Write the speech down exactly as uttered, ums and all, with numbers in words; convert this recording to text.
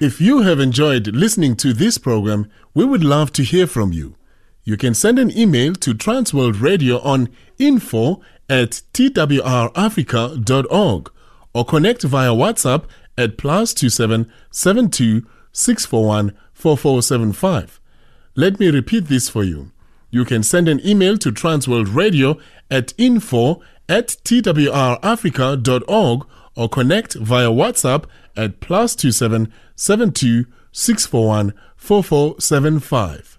If you have enjoyed listening to this program, we would love to hear from you. You can send an email to Transworld Radio on info at t w r africa dot org or connect via WhatsApp at plus two seven seven two six four one four four seven five. Let me repeat this for you. You can send an email to Transworld Radio at info at t w r africa dot org or connect via WhatsApp at plus two seven seven two six four one four four seven five.